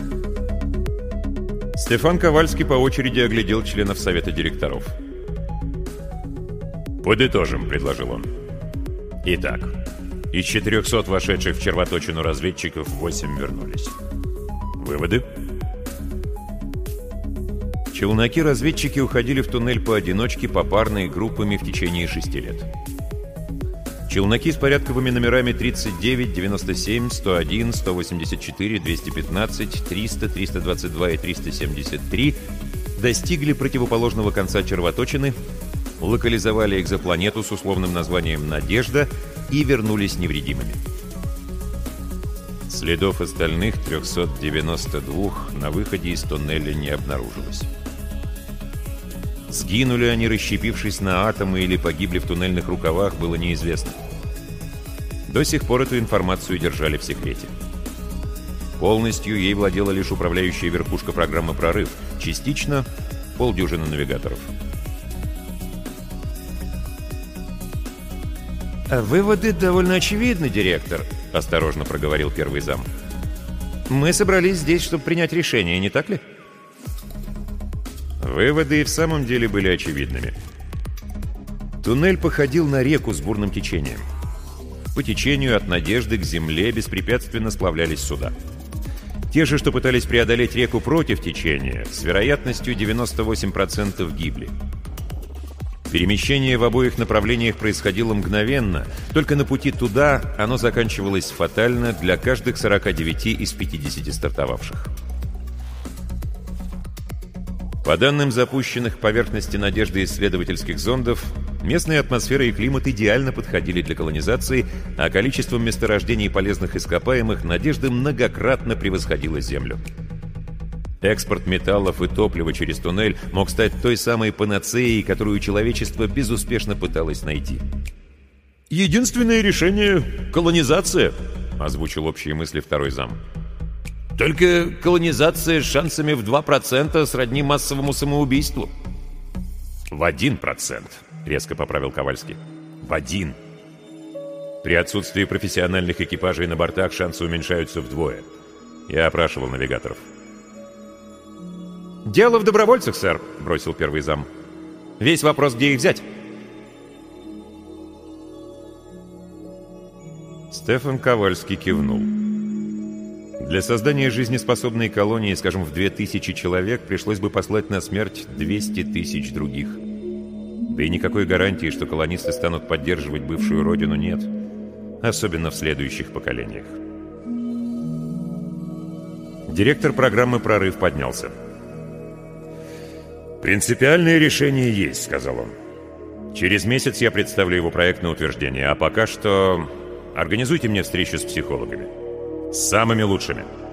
Стефан Ковальский по очереди оглядел членов совета директоров. «Подытожим», — предложил он. «Итак, из 400 вошедших в червоточину разведчиков 8 вернулись. Выводы?» Челноки-разведчики уходили в туннель поодиночке, попарно и группами в течение 6 лет. Челноки с порядковыми номерами 39, 97, 101, 184, 215, 300, 322 и 373 достигли противоположного конца червоточины, локализовали экзопланету с условным названием «Надежда» и вернулись невредимыми. Следов остальных 392 на выходе из туннеля не обнаружилось. Сгинули они, расщепившись на атомы, или погибли в туннельных рукавах, было неизвестно. До сих пор эту информацию держали в секрете. Полностью ей владела лишь управляющая верхушка программы «Прорыв», частично — полдюжины навигаторов. «Выводы довольно очевидны, директор», — осторожно проговорил первый зам. «Мы собрались здесь, чтобы принять решение, не так ли?» Выводы и в самом деле были очевидными. Туннель походил на реку с бурным течением. По течению от Надежды к Земле беспрепятственно сплавлялись суда. Те же, что пытались преодолеть реку против течения, с вероятностью 98% гибли. Перемещение в обоих направлениях происходило мгновенно, только на пути туда оно заканчивалось фатально для каждых 49 из 50 стартовавших. По данным запущенных к поверхности Надежды исследовательских зондов, местная атмосфера и климат идеально подходили для колонизации, а количеством месторождений полезных ископаемых Надежда многократно превосходила Землю. Экспорт металлов и топлива через туннель мог стать той самой панацеей, которую человечество безуспешно пыталось найти. «Единственное решение — колонизация», — озвучил общие мысли второй зам. «Только колонизация с шансами в 2% сродни массовому самоубийству». «В 1%, — резко поправил Ковальский. «В 1%. При отсутствии профессиональных экипажей на бортах шансы уменьшаются вдвое. Я опрашивал навигаторов». «Дело в добровольцах, сэр», — бросил первый зам. «Весь вопрос, где их взять?» Стефан Ковальский кивнул. Для создания жизнеспособной колонии, скажем, в 2000 человек, пришлось бы послать на смерть 200 тысяч других. Да и никакой гарантии, что колонисты станут поддерживать бывшую родину, нет. Особенно в следующих поколениях. Директор программы «Прорыв» поднялся. «Принципиальное решение есть», — сказал он. «Через месяц я представлю его проект на утверждение, а пока что организуйте мне встречу с психологами. С самыми лучшими».